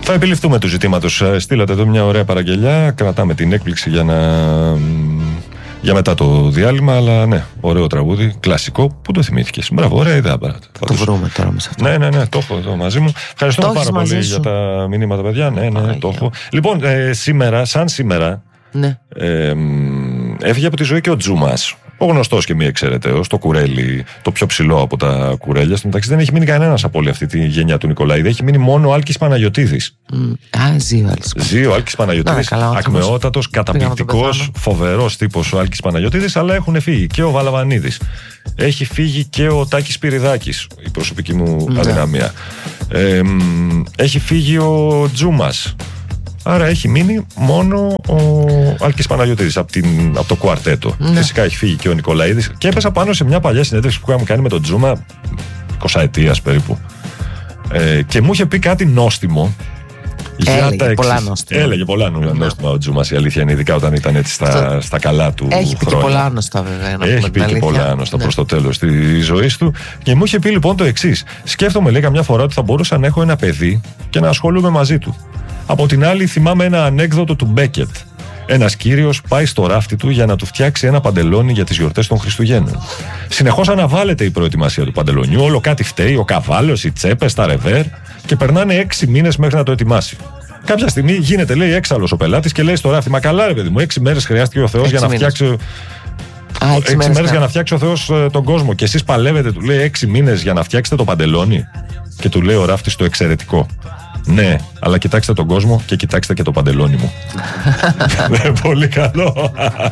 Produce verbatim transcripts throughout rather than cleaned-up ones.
Θα επιληφθούμε του ζητήματος. Στείλατε εδώ μια ωραία παραγγελιά. Κρατάμε την έκπληξη για να. Για μετά το διάλειμμα, αλλά ναι, ωραίο τραγούδι, κλασικό, που το θυμήθηκες. Μπράβο, ωραία ιδέα. Το βρούμε τώρα με αυτό. Ναι, ναι, ναι, το έχω εδώ μαζί μου. Ευχαριστώ πάρα πολύ για τα μηνύματα, παιδιά. Ναι, ναι, Ά, το έχω. Λοιπόν, ε, σήμερα, σαν σήμερα, ναι. ε, ε, έφυγε από τη ζωή και ο Τζούμας. Ο γνωστός και μη εξαιρεταίος, το κουρέλι, το πιο ψηλό από τα κουρέλια. Στην μεταξύ δεν έχει μείνει κανένας από όλη αυτή τη γενιά του Νικολαίδη. Έχει μείνει μόνο ο Άλκης Παναγιωτίδης. Mm. Α, ζει ο Άλκης. Ζει ο Άλκης Παναγιωτίδης. Ακμεότατος, καταπληκτικός, φοβερός τύπος ο Άλκης Παναγιωτίδης, αλλά έχουν φύγει και ο Βαλαβανίδης. Έχει φύγει και ο Τάκης Σπυριδάκης, η προσωπική μου mm. αδυναμία. Ε, έχει φύγει ο Τζούμας. Άρα έχει μείνει μόνο ο Άλκης Παναγιωτίδης από, την, από το κουαρτέτο. Ναι. Φυσικά έχει φύγει και ο Νικολαίδης. Και έπεσα πάνω σε μια παλιά συνέντευξη που είχαμε κάνει με τον Τζούμα, εικοσαετίας περίπου. Ε, και μου είχε πει κάτι νόστιμο. Έλεγε πολλά νόστιμα. Έλεγε πολλά νόστιμα ο Τζούμας, η αλήθεια είναι, ειδικά όταν ήταν έτσι στα, στα καλά του χρόνια. Έχει πει και πολλά άνοστα, βέβαια. Έχει πει και πολλά άνοστα, ναι, προς το τέλος της ζωής του. Και μου είχε πει λοιπόν το εξής. Σκέφτομαι, λέει, καμιά φορά ότι θα μπορούσα να έχω ένα παιδί και να ασχολούμαι μαζί του. Από την άλλη, θυμάμαι ένα ανέκδοτο του Μπέκετ. Ένας κύριος πάει στο ράφτη του για να του φτιάξει ένα παντελόνι για τις γιορτές των Χριστουγέννων. Συνεχώς αναβάλλεται η προετοιμασία του παντελονιού, όλο κάτι φταίει, ο καβάλος, οι τσέπες, τα ρεβέρ, και περνάνε έξι μήνες μέχρι να το ετοιμάσει. Κάποια στιγμή γίνεται, λέει, έξαλλος ο πελάτης και λέει στο ράφτη: μα καλά, ρε παιδί μου, έξι μέρες χρειάστηκε ο Θεός για να φτιάξει. Α, έξι, έξι μέρες για να φτιάξει ο Θεός ε, τον κόσμο. Και εσείς παλεύετε, του λέει, έξι μήνες για να φτιάξετε το παντελόνι. Και του λέει ο ράφτης το εξαιρετικό. Ναι, αλλά κοιτάξτε τον κόσμο και κοιτάξτε και το παντελόνι μου. Ναι, πολύ καλό.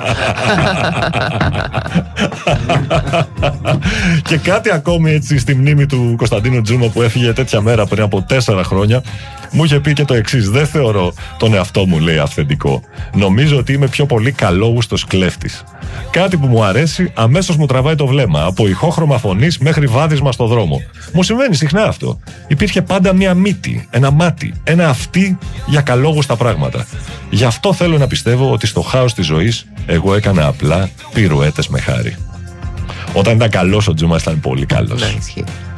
Και κάτι ακόμη έτσι στη μνήμη του Κωνσταντίνου Τζούμα, που έφυγε τέτοια μέρα πριν από τέσσερα χρόνια. Μου είχε πει και το εξής: δεν θεωρώ τον εαυτό μου, λέει, αυθεντικό. Νομίζω ότι είμαι πιο πολύ καλόγουστος κλέφτης. Κάτι που μου αρέσει αμέσως μου τραβάει το βλέμμα, από ηχόχρωμα φωνής μέχρι βάδισμα στο δρόμο. Μου συμβαίνει συχνά αυτό. Υπήρχε πάντα μία μύτη, ένα μάτι, ένα αυτί για καλόγουστα πράγματα. Γι' αυτό θέλω να πιστεύω ότι στο χάος της ζωής εγώ έκανα απλά πυρουέτες με χάρη. Όταν ήταν καλός ο Τζούμας ήταν πολύ καλός. Ναι, ισχύει.